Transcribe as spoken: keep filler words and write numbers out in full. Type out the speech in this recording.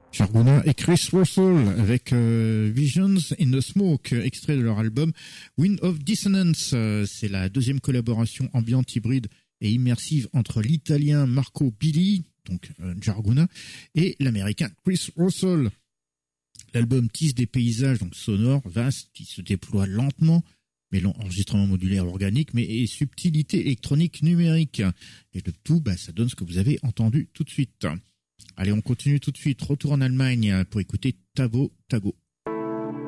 Jarguna et Chris Russell avec euh, Visions in the Smoke, extrait de leur album Wind of Dissonance. Euh, c'est la deuxième collaboration ambiante, hybride et immersive entre l'italien Marco Billi, donc euh, Jarguna, et l'américain Chris Russell. L'album tisse des paysages donc sonores, vastes, qui se déploient lentement, mêlant enregistrement modulaire organique, mais et subtilité électronique numérique. Et le tout, bah, ça donne ce que vous avez entendu tout de suite. Allez, on continue tout de suite. Retour en Allemagne pour écouter Tavo Tago.